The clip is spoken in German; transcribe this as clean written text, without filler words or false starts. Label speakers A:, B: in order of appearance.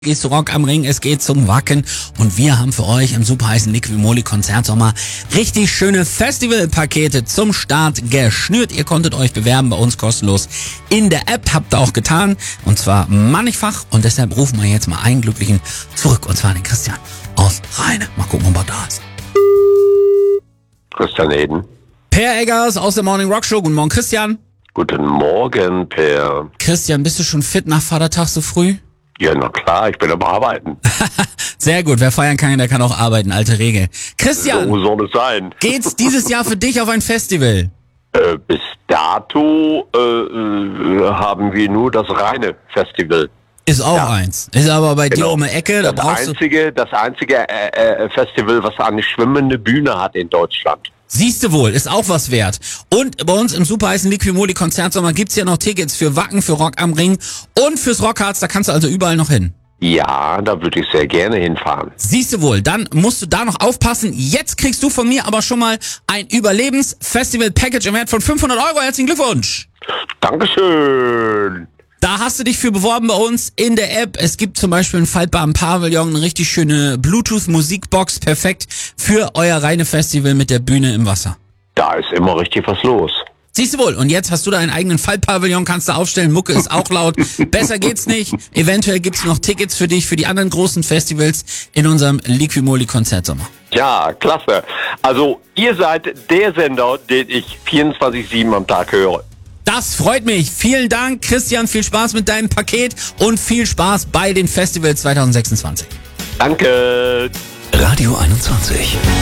A: Geht's zu Rock am Ring, es geht zum Wacken und wir haben für euch im super heißen Liqui-Moly Konzertsommer richtig schöne Festivalpakete zum Start geschnürt. Ihr konntet euch bewerben bei uns kostenlos in der App, habt ihr auch getan und zwar mannigfach und deshalb rufen wir jetzt mal einen Glücklichen zurück und zwar den Christian aus Rheine. Mal gucken, ob er da ist.
B: Christian Eden.
A: Per Eggers aus der Morning Rock Show. Guten Morgen, Christian.
B: Guten Morgen, Per.
A: Christian, bist du schon fit nach Vatertag so früh?
B: Ja, na klar, ich bin am Arbeiten.
A: Sehr gut, wer feiern kann, der kann auch arbeiten, alte Regel. Christian,
B: So soll es sein.
A: geht's dieses Jahr für dich auf ein Festival?
B: Bis dato haben wir nur das reine Festival.
A: Ist auch
B: Ja.
A: eins. Ist aber bei dir
B: Genau.
A: um die Ecke, da
B: Das
A: brauchst du...
B: einzige Festival, was eine schwimmende Bühne hat in Deutschland.
A: Siehst du wohl, ist auch was wert. Und bei uns im super heißen Liqui-Moly Konzertsommer gibt's ja noch Tickets für Wacken, für Rock am Ring und fürs Rockharz, da kannst du also überall noch hin.
B: Ja, da würde ich sehr gerne hinfahren.
A: Siehst du wohl, dann musst du da noch aufpassen. Jetzt kriegst du von mir aber schon mal ein Überlebens-Festival-Package im Wert von 500 €. Herzlichen Glückwunsch!
B: Dankeschön.
A: Da hast du dich für beworben bei uns in der App. Es gibt zum Beispiel einen faltbaren Pavillon, eine richtig schöne Bluetooth-Musikbox, perfekt für euer reine Festival mit der Bühne im Wasser.
B: Da ist immer richtig was los.
A: Siehst du wohl, und jetzt hast du deinen eigenen Faltpavillon, kannst du aufstellen, Mucke ist auch laut, besser geht's nicht. Eventuell gibt's noch Tickets für dich, für die anderen großen Festivals in unserem Liqui-Moly Konzertsommer.
B: Ja, klasse. Also, ihr seid der Sender, den ich 24/7 am Tag höre.
A: Das freut mich. Vielen Dank, Christian, viel Spaß mit deinem Paket und viel Spaß bei den Festivals 2026.
B: Danke.
C: Radio 21.